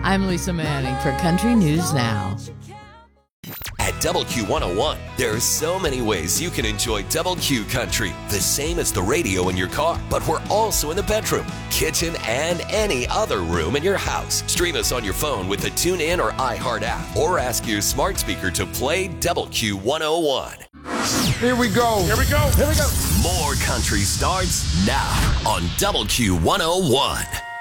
I'm Lisa Manning for Country News Now. At Double Q 101, there are so many ways you can enjoy Double Q Country, the same as the radio in your car, but we're also in the bedroom, kitchen, and any other room in your house. Stream us on your phone with the TuneIn or iHeart app, or ask your smart speaker to play Double Q 101. Here we go. Here we go. Here we go. More country starts now on Double Q 101.